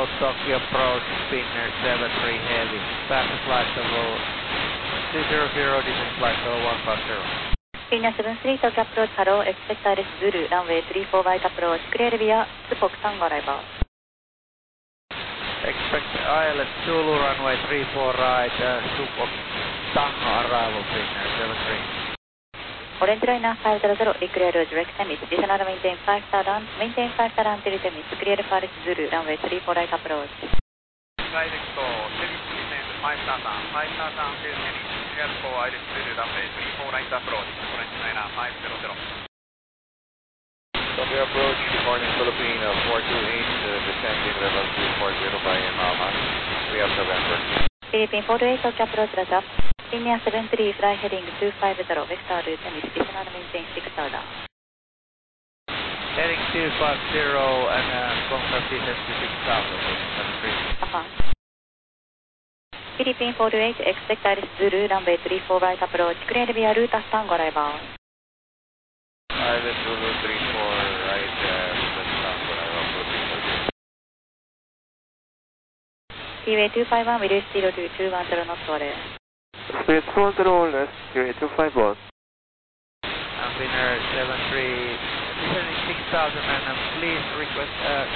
South Tokyo approach, Spinner 73 heavy, passing flight level 200, descending flight level 150. Spinner 73 Tokyo approach, hello, expect ILS Zulu, runway 34 right approach, clear via Spok Tango arrival. Expect ILS Zulu, runway 34 right, Spok Tango arrival, Spinner 73. Orange liner 500, declare direct Temis, additional maintain 5 star run, maintain 5 star run till Temis, clear for ILS Zulu, runway 34 right approach. Direct to Temis, descend 5 star run, 5 star run till Temis, clear for ILS Zulu, runway 34 right approach, Orange liner 500. Tokyo approach, departing Filipino 428, descending level 240 by Mama, 3 of November. Philippine 48 Tokyo approach, Razap. Linear 73, fly heading 250, vector route Temis, additional maintain 6 star down. Heading 250 and contact distance to 6,000, Philippine 48, expect ILS Zulu, runway 34 right approach, clear via route Tango arrival. ILS Zulu 34 right, Tango arrival, Philippine 48. Seaway 251, will reach 0210 knots order. Space 40 less, Seaway 251. Spinner 73, descending 6,000 and please request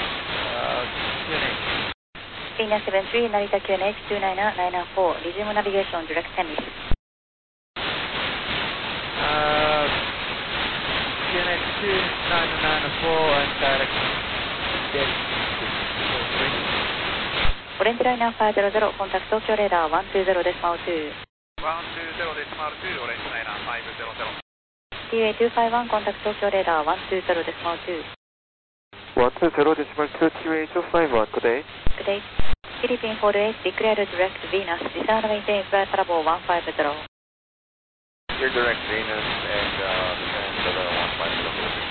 QNH. Spinner 73, Narita QNH 29994, resume navigation, direct Temis. QNH 29994 and direct jet 3. Orange liner 500, contact Tokyo radar 120.2. 120.2, Orange liner 500. Seaway 251, contact Tokyo radar 120.2. 120.2, Seaway 251, good day. Good day. Philippine 48, declare direct Venus, descend maintain flight level 150. Your direct Venus and descend level 150.